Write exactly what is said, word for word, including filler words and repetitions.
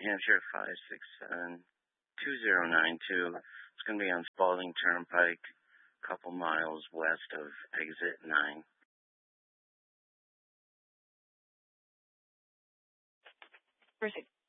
Hampshire five six seven two zero nine two. It's going to be on Spalding Turnpike, a couple miles west of exit nine. Perfect.